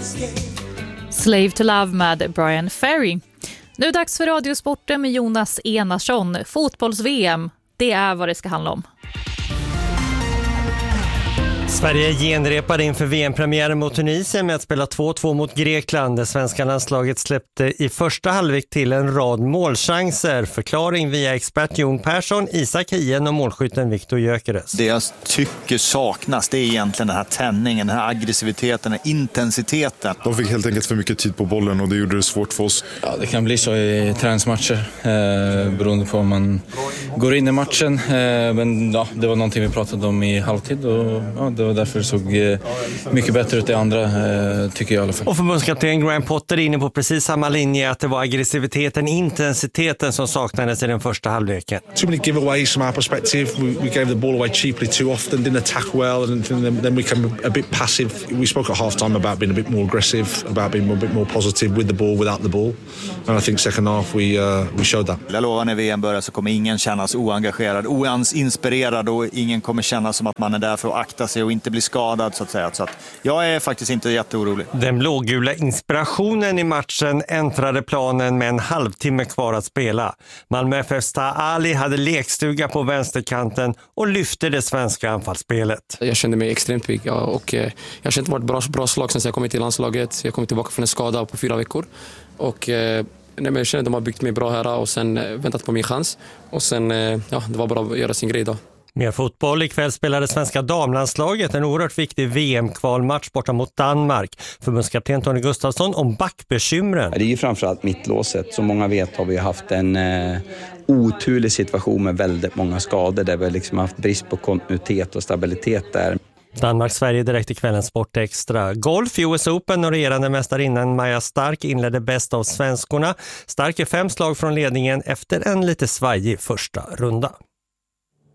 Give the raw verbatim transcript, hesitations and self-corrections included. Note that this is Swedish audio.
Slave to Love med Brian Ferry. Nu är det dags för Radiosporten med Jonas Enarsson. Fotbolls-V M, det är vad det ska handla om. Sverige genrepade inför V M-premiären mot Tunisien med att spela två två mot Grekland. Det svenska landslaget släppte i första halvlek till en rad målchanser. Förklaring via expert Jon Persson, Isak Hien och målskytten Viktor Gyökeres. Det jag tycker saknas, det är egentligen den här tändningen, den här aggressiviteten, den här intensiteten. De fick helt enkelt för mycket tid på bollen och det gjorde det svårt för oss. Ja, det kan bli så i träningsmatcher eh, beroende på om man går in i matchen. Eh, men ja, det var någonting vi pratade om i halvtid och ja, det var därför det såg mycket bättre ut i andra, tycker jag i alla fall. Och förbundskapten Graham Potter är inne på precis samma linje, att det var aggressiviteten, intensiteten som saknades i den första halvleken. Too many giveaways from our perspective. We, we gave the ball away cheaply too often, didn't attack well, and then, then we became a bit passive. We spoke at half time about being a bit more aggressive, about being a bit more positive with the ball, without the ball. And I think second half we, uh, we showed that. Jag lovar, när V M börjar så kommer ingen kännas oengagerad, oinspirerad och ingen kommer känna som att man är där för att akta sig och inte bli skadad så att säga. Så att jag är faktiskt inte jätteorolig. Den blågula inspirationen i matchen äntrade planen med en halvtimme kvar att spela. Malmö F F:s Taha Ali hade lekstuga på vänsterkanten och lyfte det svenska anfallsspelet. Jag kände mig extremt pigg och jag kände mig ett bra, bra slag sen jag kom till landslaget. Jag kom tillbaka från en skada på fyra veckor och nej, men jag kände att de har byggt mig bra här och sen väntat på min chans och sen ja, det var bra att göra sin grej då. Mer fotboll. Ikväll spelade svenska damlandslaget en oerhört viktig V M-kvalmatch borta mot Danmark. Förbundskapten Tony Gustafsson om backbekymren. Det är ju framförallt mittlåset. Som många vet har vi haft en eh, oturlig situation med väldigt många skador där vi liksom haft brist på kontinuitet och stabilitet där. Danmark-Sverige direkt i kvällens Sport Extra. Golf i U S Open och regerande mästarinnan Maja Stark inledde bäst av svenskorna. Stark är fem slag från ledningen efter en lite svajig första runda.